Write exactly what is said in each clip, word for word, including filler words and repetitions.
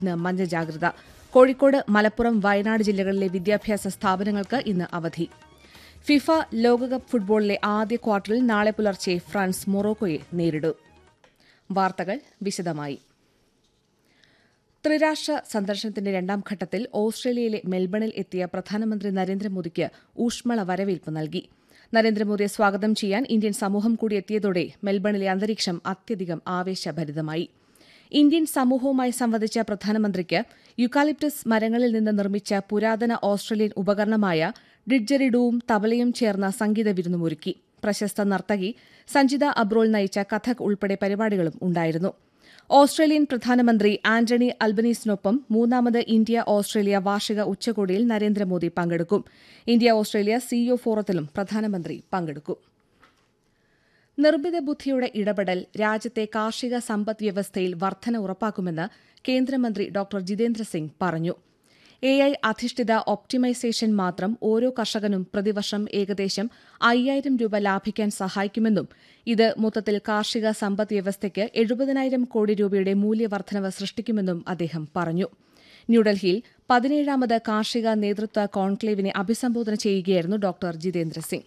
ഇന്ന് മഞ്ഞ ജാഗ്രത. കോഴിക്കോട്, മലപ്പുറം, വയനാട് ജില്ലകളിലെ വിദ്യാഭ്യാസ സ്ഥാപനങ്ങൾക്ക് ഇന്ന് അവധി. ഫിഫ ലോകകപ്പ് ഫുട്ബോളിലെ ആദ്യ ക്വാർട്ടറിൽ നാളെ പുലർച്ചെ ഫ്രാൻസ് മൊറോക്കോയെ നേരിടും. വാർത്തകൾ വിശദമായി. ത്രിരാഷ്ട്ര സന്ദർശനത്തിന്റെ രണ്ടാം ഘട്ടത്തിൽ ഓസ്ട്രേലിയയിലെ മെൽബണിൽ എത്തിയ പ്രധാനമന്ത്രി നരേന്ദ്രമോദിക്ക് ഊഷ്മള വരവേൽപ്പ് നൽകി. നരേന്ദ്രമോദിയെ സ്വാഗതം ചെയ്യാൻ ഇന്ത്യൻ സമൂഹം കൂടി എത്തിയതോടെ മെൽബണിലെ അന്തരീക്ഷം അത്യധികം ആവേശഭരിതമായി. ഇന്ത്യൻ സമൂഹവുമായി സംവദിച്ച പ്രധാനമന്ത്രിക്ക് യുക്കാലിപ്റ്റസ് മരങ്ങളിൽ നിന്ന് നിർമ്മിച്ച പുരാതന ഓസ്ട്രേലിയൻ ഉപകരണമായ ഡിഡ്ജറിഡുവും തബലയും ചേർന്ന സംഗീത വിരുന്നുമൊരുക്കി. പ്രശസ്ത നർത്തകി സഞ്ജിത അബ്രോൾ നയിച്ച കഥക് ഉൾപ്പെടെ പരിപാടികളും ഉണ്ടായിരുന്നു. ഓസ്ട്രേലിയൻ പ്രധാനമന്ത്രി ആന്റണി അൽബനീസിനൊപ്പം മൂന്നാമത് ഇന്ത്യ ഓസ്ട്രേലിയ വാർഷിക ഉച്ചകോടിയിൽ നരേന്ദ്രമോദി പങ്കെടുക്കും. ഇന്ത്യ ഓസ്ട്രേലിയ സിഇഒ ഫോറത്തിലും പ്രധാനമന്ത്രി പങ്കെടുക്കും. നിർമ്മിത ബുദ്ധിയുടെ ഇടപെടൽ രാജ്യത്തെ കാർഷിക സമ്പദ് വ്യവസ്ഥയിൽ വർധന ഉറപ്പാക്കുമെന്ന് കേന്ദ്രമന്ത്രി ഡോക്ടർ ജിതേന്ദ്ര സിംഗ് പറഞ്ഞു. എ ഐ അധിഷ്ഠിത ഒപ്റ്റിമൈസേഷൻ മാത്രം ഓരോ കർഷകനും പ്രതിവർഷം ഏകദേശം അയ്യായിരം രൂപ ലാഭിക്കാൻ സഹായിക്കുമെന്നും ഇത് മൊത്തത്തിൽ കാർഷിക സമ്പദ് വ്യവസ്ഥയ്ക്ക് എഴുപതിനായിരം കോടി രൂപയുടെ മൂല്യവർദ്ധനവ് സൃഷ്ടിക്കുമെന്നും അദ്ദേഹം പറഞ്ഞു. ന്യൂഡൽഹിയിൽ പതിനേഴാമത് കാർഷിക നേതൃത്വ കോൺക്ലേവിനെ അഭിസംബോധന ചെയ്യുകയായിരുന്നു ഡോക്ടർ ജിതേന്ദ്ര സിംഗ്.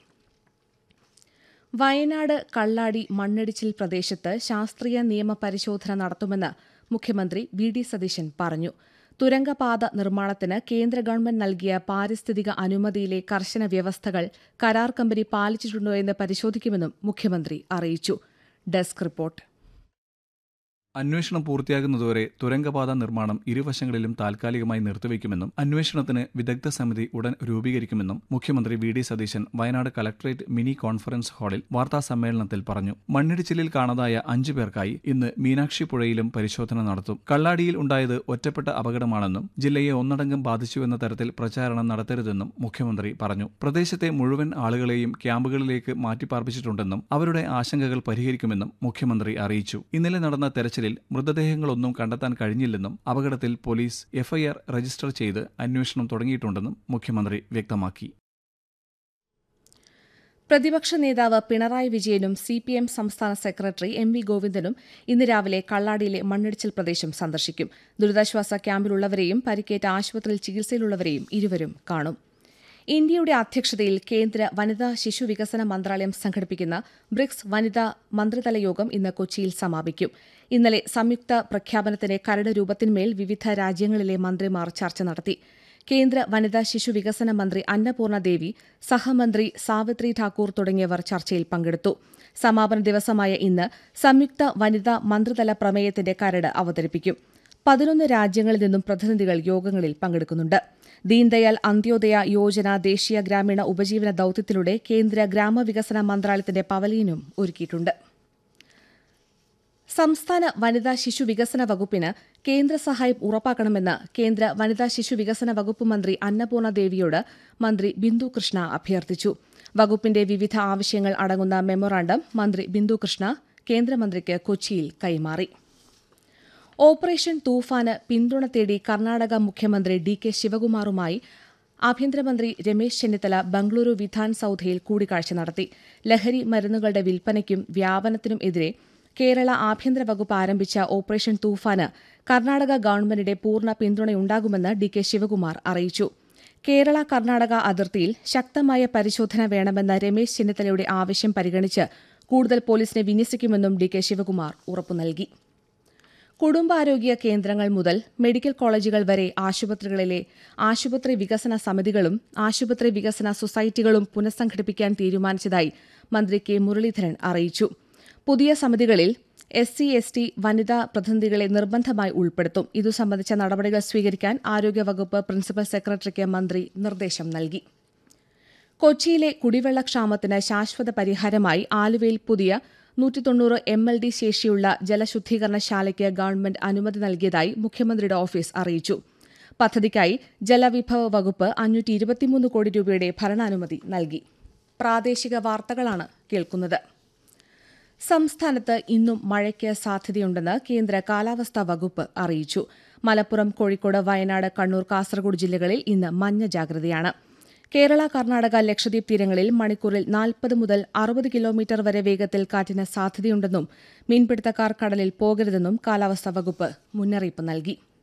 വയനാട് കള്ളാടി മണ്ണിടിച്ചിൽ പ്രദേശത്ത് ശാസ്ത്രീയ നിയമ പരിശോധന നടത്തുമെന്ന് മുഖ്യമന്ത്രി വി ഡി സതീശൻ പറഞ്ഞു. തുരങ്കപാത നിർമ്മാണത്തിന് കേന്ദ്ര ഗവൺമെന്റ് നൽകിയ പാരിസ്ഥിതിക അനുമതിയിലെ കർശന വ്യവസ്ഥകൾ കരാർ കമ്പനി പാലിച്ചിട്ടുണ്ടോ എന്ന് പരിശോധിക്കുമെന്നും മുഖ്യമന്ത്രി അറിയിച്ചു. Desk report. അന്വേഷണം പൂർത്തിയാകുന്നതുവരെ തുരങ്കപാത നിർമ്മാണം ഇരുവശങ്ങളിലും താൽക്കാലികമായി നിർത്തിവെക്കുമെന്നും അന്വേഷണത്തിന് വിദഗ്ധ സമിതി ഉടൻ രൂപീകരിക്കുമെന്നും മുഖ്യമന്ത്രി V D Satheesan Wayanad collectorate mini conference ഹാളിൽ വാർത്താസമ്മേളനത്തിൽ പറഞ്ഞു. മണ്ണിടിച്ചിലിൽ കാണാതായ അഞ്ചു പേർക്കായി ഇന്ന് മീനാക്ഷി പുഴയിലും പരിശോധന നടത്തും. കള്ളാടിയിൽ ഉണ്ടായത് ഒറ്റപ്പെട്ട അപകടമാണെന്നും ജില്ലയെ ഒന്നടങ്കം ബാധിച്ചുവെന്ന തരത്തിൽ പ്രചാരണം നടത്തരുതെന്നും മുഖ്യമന്ത്രി പറഞ്ഞു. പ്രദേശത്തെ മുഴുവൻ ആളുകളെയും ക്യാമ്പുകളിലേക്ക് മാറ്റിപ്പാർപ്പിച്ചിട്ടുണ്ടെന്നും അവരുടെ ആശങ്കകൾ പരിഹരിക്കുമെന്നും മുഖ്യമന്ത്രി അറിയിച്ചു. ഇന്നലെ നടന്ന തെരച്ചിൽ മൃതദേഹങ്ങളൊന്നും കണ്ടെത്താൻ കഴിഞ്ഞില്ലെന്നും അപകടത്തിൽ പോലീസ് എഫ്ഐആർ രജിസ്റ്റർ ചെയ്ത് അന്വേഷണം തുടങ്ങിയിട്ടുണ്ടെന്നും മുഖ്യമന്ത്രി വ്യക്തമാക്കി. പ്രതിപക്ഷ നേതാവ് പിണറായി വിജയനും സി പി എം സംസ്ഥാന സെക്രട്ടറി എം വി ഗോവിന്ദനും ഇന്ന് രാവിലെ കള്ളാടിയിലെ മണ്ണിടിച്ചിൽ പ്രദേശം സന്ദർശിക്കും. ദുരിതാശ്വാസ ക്യാമ്പിലുള്ളവരെയും പരിക്കേറ്റ ആശുപത്രിയിൽ ചികിത്സയിലുള്ളവരെയും ഇരുവരും കാണും. ഇന്ത്യയുടെ അധ്യക്ഷതയിൽ കേന്ദ്ര വനിതാ ശിശു വികസന മന്ത്രാലയം സംഘടിപ്പിക്കുന്ന ബ്രിക്സ് വനിതാ മന്ത്രിതല യോഗം ഇന്ന് കൊച്ചിയിൽ സമാപിക്കും. ഇന്നലെ സംയുക്ത പ്രഖ്യാപനത്തിന്റെ കരട് രൂപത്തിന്മേൽ വിവിധ രാജ്യങ്ങളിലെ മന്ത്രിമാർ ചർച്ച നടത്തി. കേന്ദ്ര വനിതാ ശിശു വികസന മന്ത്രി അന്നപൂർണ ദേവി, സഹമന്ത്രി സാവിത്രി ഠാക്കൂർ തുടങ്ങിയവർ ചർച്ചയിൽ പങ്കെടുത്തു. സമാപന ദിവസമായ ഇന്ന് സംയുക്ത വനിതാ മന്ത്രിതല പ്രമേയത്തിന്റെ കരട് അവതരിപ്പിക്കും. പതിനൊന്ന് രാജ്യങ്ങളിൽ നിന്നും പ്രതിനിധികൾ യോഗങ്ങളിൽ പങ്കെടുക്കുന്നുണ്ട്. ദീൻദയാൽ അന്ത്യോദയ യോജന ദേശീയ ഗ്രാമീണ ഉപജീവന ദൌത്യത്തിലൂടെ കേന്ദ്ര ഗ്രാമവികസന മന്ത്രാലയത്തിന്റെ പവലിയനും ഒരുക്കിയിട്ടുണ്ട്. സംസ്ഥാന വനിതാ ശിശു വികസന വകുപ്പിന് കേന്ദ്ര സഹായം ഉറപ്പാക്കണമെന്ന് കേന്ദ്ര വനിതാ ശിശു വികസന വകുപ്പ് മന്ത്രി അന്നപൂർണ ദേവിയോട് മന്ത്രി ബിന്ദു കൃഷ്ണ അഭ്യർത്ഥിച്ചു. വകുപ്പിന്റെ വിവിധ ആവശ്യങ്ങൾ അടങ്ങുന്ന മെമ്മോറാണ്ടം മന്ത്രി ബിന്ദു കൃഷ്ണ കേന്ദ്രമന്ത്രിക്ക് കൊച്ചിയിൽ കൈമാറി. ഓപ്പറേഷൻ തൂഫാന് പിന്തുണ തേടി കർണാടക മുഖ്യമന്ത്രി ഡി കെ ശിവകുമാറുമായി ആഭ്യന്തരമന്ത്രി രമേശ് ചെന്നിത്തല ബംഗളൂരു വിധാൻ സൌധയിൽ കൂടിക്കാഴ്ച നടത്തി. ലഹരി മരുന്നുകളുടെ വിൽപ്പനയ്ക്കും വ്യാപനത്തിനും എതിരെ കേരള ആഭ്യന്തര വകുപ്പ് ആരംഭിച്ച ഓപ്പറേഷൻ തൂഫാന് കർണാടക ഗവൺമെന്റിന്റെ പൂർണ്ണ പിന്തുണയുണ്ടാകുമെന്ന് ഡി കെ ശിവകുമാർ അറിയിച്ചു. കേരള കർണാടക അതിർത്തിയിൽ ശക്തമായ പരിശോധന വേണമെന്ന രമേശ് ചെന്നിത്തലയുടെ ആവശ്യം പരിഗണിച്ച് കൂടുതൽ പോലീസിനെ വിന്യസിക്കുമെന്നും ഡി കെ ശിവകുമാർ ഉറപ്പു നൽകി. കുടുംബാരോഗ്യ കേന്ദ്രങ്ങൾ മുതൽ മെഡിക്കൽ കോളേജുകൾ വരെ ആശുപത്രികളിലെ ആശുപത്രി വികസന സമിതികളും ആശുപത്രി വികസന സൊസൈറ്റികളും പുനഃസംഘടിപ്പിക്കാൻ തീരുമാനിച്ചതായി മന്ത്രി കെ മുരളീധരൻ അറിയിച്ചു. പുതിയ സമിതികളിൽ എസ് സി എസ് ടി വനിതാ പ്രതിനിധികളെ നിർബന്ധമായി ഉൾപ്പെടുത്തും. ഇതു സംബന്ധിച്ച നടപടികൾ സ്വീകരിക്കാൻ ആരോഗ്യവകുപ്പ് പ്രിൻസിപ്പൽ സെക്രട്ടറിക്ക് മന്ത്രി നിർദ്ദേശം നൽകി. കൊച്ചിയിലെ കുടിവെള്ളക്ഷാമത്തിന് ശാശ്വത പരിഹാരമായി ആലുവയിൽ പുതിയ നൂറ്റി തൊണ്ണൂറ് എം എൽ ഡി ശേഷിയുള്ള ജലശുദ്ധീകരണശാലയ്ക്ക് ഗവൺമെന്റ് അനുമതി നൽകിയതായി മുഖ്യമന്ത്രിയുടെ ഓഫീസ് അറിയിച്ചു. പദ്ധതിക്കായി ജലവിഭവ വകുപ്പ് അഞ്ഞൂറ്റി ഇരുപത്തിമൂന്ന് കോടി രൂപയുടെ ഭരണാനുമതി നൽകി. പ്രാദേശിക വാർത്തകളാണ് കേൾക്കുന്നത്. സംസ്ഥാനത്ത് ഇന്നും മഴയ്ക്ക് സാധ്യതയുണ്ടെന്ന് കേന്ദ്ര കാലാവസ്ഥാ വകുപ്പ് അറിയിച്ചു. മലപ്പുറം, കോഴിക്കോട്, വയനാട്, കണ്ണൂർ, കാസർഗോഡ് ജില്ലകളിൽ ഇന്ന് മഞ്ഞ ജാഗ്രതയാണ്. കേരള, കർണാടക, ലക്ഷദ്വീപ് തീരങ്ങളിൽ മണിക്കൂറിൽ നാൽപ്പത് മുതൽ അറുപത് കിലോമീറ്റർ വരെ വേഗത്തിൽ കാറ്റിന് സാധ്യതയുണ്ടെന്നും മീൻപിടുത്തക്കാർ കടലിൽ പോകരുതെന്നും കാലാവസ്ഥാ വകുപ്പ് മുന്നറിയിപ്പ് നൽകി.